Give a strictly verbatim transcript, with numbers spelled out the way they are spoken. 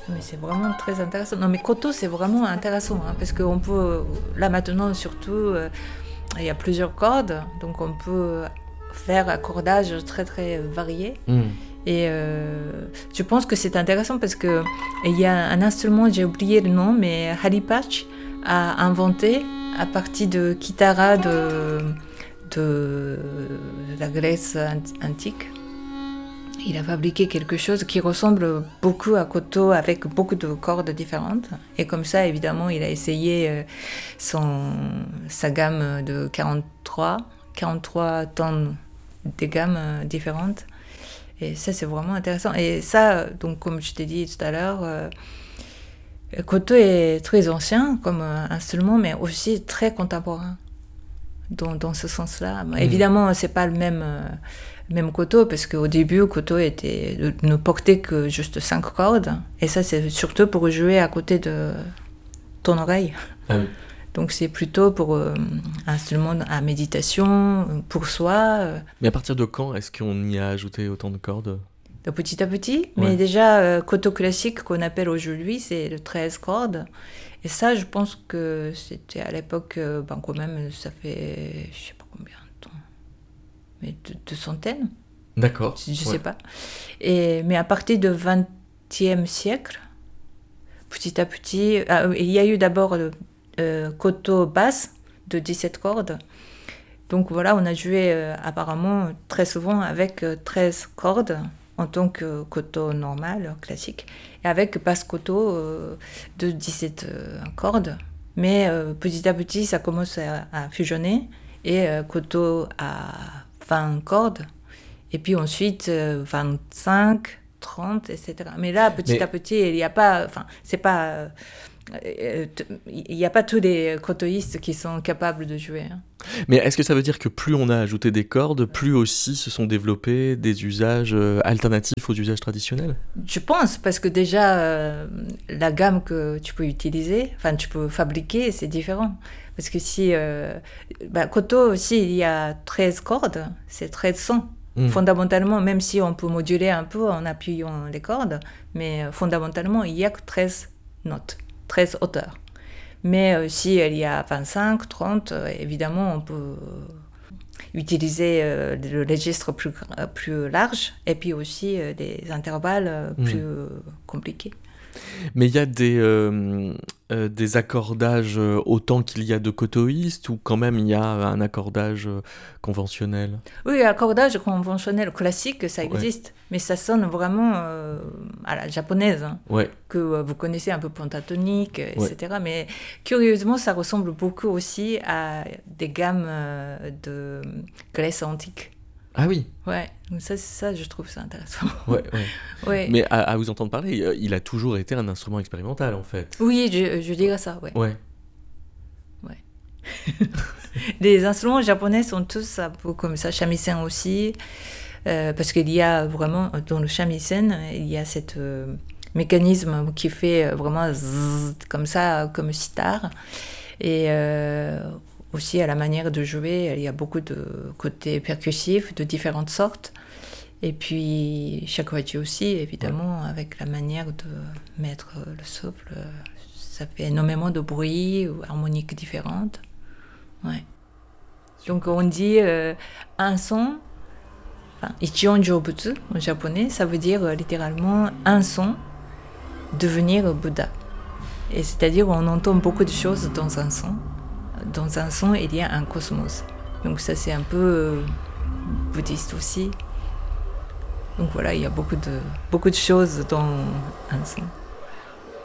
Mais c'est vraiment très intéressant. Non, mais koto, c'est vraiment intéressant, hein, parce qu'on peut, là maintenant surtout, euh, il y a plusieurs cordes, donc on peut faire un accordage très très varié. Mm. Et euh, je pense que c'est intéressant parce qu'il y a un instrument, j'ai oublié le nom, mais Haripach a inventé à partir de kitara de, de la Grèce antique. Il a fabriqué quelque chose qui ressemble beaucoup à koto avec beaucoup de cordes différentes. Et comme ça, évidemment, il a essayé son, sa gamme de quarante-trois, quarante-trois tonnes de gammes différentes. Et ça, c'est vraiment intéressant. Et ça, donc, comme je t'ai dit tout à l'heure, euh, koto est très ancien comme instrument, mais aussi très contemporain dans, dans ce sens-là. Mmh. Évidemment, c'est pas le même... Euh, Même koto, parce qu'au début, koto était, ne portait que juste cinq cordes. Et ça, c'est surtout pour jouer à côté de ton oreille. Ah oui. Donc, c'est plutôt pour euh, un instrument à méditation, pour soi. Mais à partir de quand est-ce qu'on y a ajouté autant de cordes ? De petit à petit. Ouais. Mais déjà, euh, koto classique, qu'on appelle aujourd'hui, c'est de treize cordes. Et ça, je pense que c'était à l'époque, euh, ben, quand même, ça fait, je sais pas combien. Mais de, de centaines. D'accord. Je ne ouais. sais pas. Et, mais à partir du vingtième siècle, petit à petit, ah, il y a eu d'abord le euh, koto basse de dix-sept cordes. Donc voilà, on a joué euh, apparemment très souvent avec euh, treize cordes en tant que koto normal, classique, et avec basse koto euh, de dix-sept euh, cordes. Mais euh, petit à petit, ça commence à, à fusionner et euh, koto à vingt cordes, et puis ensuite euh, vingt-cinq, trente, et cetera. Mais là, petit Mais... à petit, il n'y a pas, enfin, c'est pas, euh, il n'y a pas tous les kotoïstes qui sont capables de jouer. Hein. Mais est-ce que ça veut dire que plus on a ajouté des cordes, plus aussi se sont développés des usages euh, alternatifs aux usages traditionnels ? Je pense, parce que déjà, euh, la gamme que tu peux utiliser, enfin, tu peux fabriquer, c'est différent. Parce que si, euh, bah, koto aussi, il y a treize cordes, c'est treize sons. Mmh. Fondamentalement, même si on peut moduler un peu en appuyant les cordes, mais euh, fondamentalement, il n'y a que treize notes, treize hauteurs. Mais euh, si il y a vingt-cinq, trente, euh, évidemment, on peut euh, utiliser euh, le registre plus, euh, plus large, et puis aussi euh, des intervalles euh, plus mmh. euh, compliqués. Mais il y a des, euh, euh, des accordages euh, autant qu'il y a de kotoïstes, ou quand même il y a un accordage euh, conventionnel ? Oui, l'accordage conventionnel classique, ça existe, ouais. Mais ça sonne vraiment euh, à la japonaise, hein, ouais. que euh, vous connaissez un peu pentatonique, et cetera. Ouais. Mais curieusement, ça ressemble beaucoup aussi à des gammes euh, de Grèce antique. Ah oui. Ouais, donc ça, ça, je trouve ça intéressant. Ouais, ouais. ouais. Mais à, à vous entendre parler, il a toujours été un instrument expérimental, en fait. Oui, je, je dirais ça, ouais. Ouais. Ouais. Les instruments japonais sont tous un peu comme ça, shamisen aussi, euh, parce qu'il y a vraiment, dans le shamisen, il y a ce euh, mécanisme qui fait vraiment zzz, comme ça, comme sitar. Et... Euh, aussi, à la manière de jouer, il y a beaucoup de côtés percussifs de différentes sortes. Et puis, shakuhachi aussi, évidemment, ouais. Avec la manière de mettre le souffle. Ça fait énormément de bruit ou harmoniques différentes. Ouais. Donc, on dit euh, un son, enfin, ichion jōbutsu en japonais, ça veut dire euh, littéralement un son, devenir Bouddha. Et c'est-à-dire on entend beaucoup de choses dans un son. Dans un son, il y a un cosmos. Donc ça, c'est un peu euh, bouddhiste aussi. Donc voilà, il y a beaucoup de, beaucoup de choses dans un son.